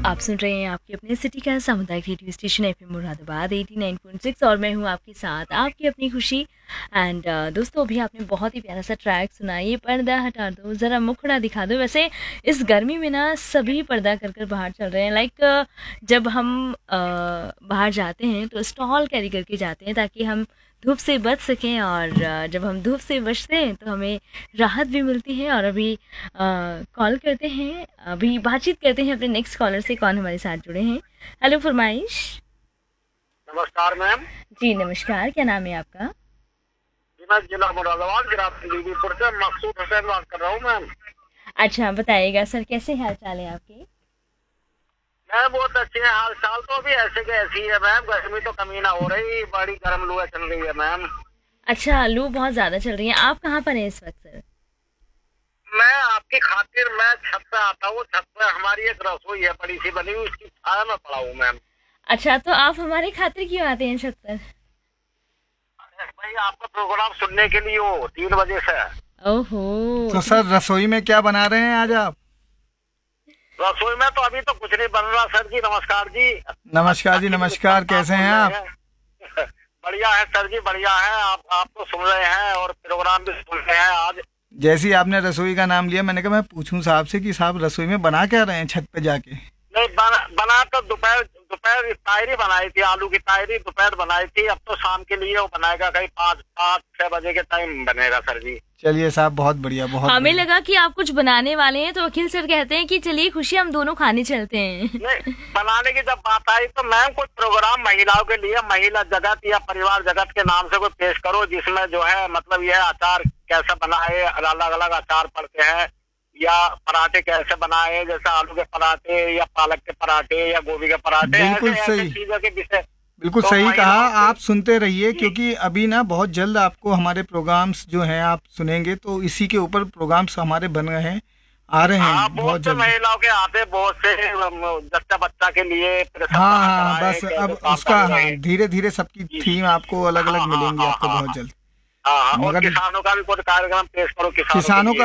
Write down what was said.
आप सुन रहे हैं आपके अपने सिटी का सामुदायिक रेडियो स्टेशन एफएम मुरादाबाद 89.6 और मैं हूं आपके साथ आपकी अपनी खुशी। एंड दोस्तों, अभी आपने बहुत ही प्यारा सा ट्रैक सुना। ये पर्दा हटा दो, ज़रा मुखड़ा दिखा दो। वैसे इस गर्मी में ना सभी पर्दा कर कर बाहर चल रहे हैं। लाइक जब हम बाहर जाते हैं तो स्टॉल कैरी करके जाते हैं ताकि हम धूप से बच सकें, और जब हम धूप से बचते हैं तो हमें राहत भी मिलती है। और अभी कॉल करते हैं, अभी बातचीत करते हैं अपने नेक्स्ट कॉलर से। कौन हमारे साथ जुड़े हैं? हेलो फरमाइश। नमस्कार मैम। जी नमस्कार, क्या नाम है आपका? जी मैं जिला मुरादाबाद बीबीपुर से मकसूद हुसैन बात कर रहा हूँ मैम। अच्छा बताइएगा सर, कैसे हाल चाल है आपके? मैं बहुत अच्छे हैं, हाल चाल तो अभी ऐसे के ऐसी है मैम। गर्मी तो कमी ना हो रही, बड़ी गर्म लू चल रही है मैम। अच्छा, लू बहुत ज़्यादा चल रही है। आप कहाँ पर हैं इस वक्त सर? मैं आपकी खातिर मैं छत पे आता हूँ। छत पे हमारी एक रसोई है बड़ी सी बनी हुई, उसकी छाया में पड़ा हूँ मैम। अच्छा, तो आप हमारे खातिर क्यों आते हैं छत पर? भाई आपका प्रोग्राम सुनने के लिए हो 3 बजे से। ओहो। तो सर रसोई में क्या बना रहे हैं आज आप? रसोई में तो अभी तो कुछ नहीं बन रहा सर जी। नमस्कार जी। नमस्कार जी, नमस्कार। कैसे हैं आप? बढ़िया है सर जी, बढ़िया है। आप तो सुन रहे हैं और प्रोग्राम भी सुन रहे हैं। आज जैसे ही आपने रसोई का नाम लिया, मैंने कहा मैं पूछूं साहब से कि साहब रसोई में बना क्या रहे हैं छत पे जाके? नहीं बना तो दोपहर दोपहर तायरी बनाई थी, आलू की तायरी दोपहर बनाई थी। अब तो शाम के लिए वो बनाएगा, कहीं 5-6 बजे के टाइम बनेगा सर जी। चलिए साहब, बहुत बढ़िया, बहुत हमें बढ़िया। लगा कि आप कुछ बनाने वाले हैं, तो अखिल सर कहते हैं कि चलिए खुशी हम दोनों खाने चलते हैं। नहीं, बनाने की जब बात आई तो मैम कोई प्रोग्राम महिलाओं के लिए, महिला जगत या परिवार जगत के नाम से कोई पेश करो, जिसमें जो है मतलब यह अचार कैसे बनाए, अलग अलग अचार पड़ते हैं, या पराठे कैसे बनाए, जैसे आलू के पराठे या पालक के पराठे या गोभी के पराठे, बिल्कुल ऐसे सही। ऐसे चीजों के विषय। बिल्कुल तो सही कहा। महिलाओं को- आप सुनते रहिए, क्योंकि अभी ना बहुत जल्द आपको हमारे प्रोग्राम्स जो हैं आप सुनेंगे, तो इसी के ऊपर प्रोग्राम्स हमारे बन रहे हैं, आ रहे हाँ, हैं बहुत बहुत से जल्द। महिलाओं के आते, बहुत से जच्चा बच्चा के लिए हाँ हाँ, बस कैसे अब काम उसका कर रहे हैं। धीरे धीरे सबकी थीम आपको अलग अलग हाँ, हाँ, मिलेंगी हाँ, आपको हाँ, बहुत जल्द। हाँ, और मगर किसानों का भी कोई कार्यक्रम पेश करो, किसानों किसानों के का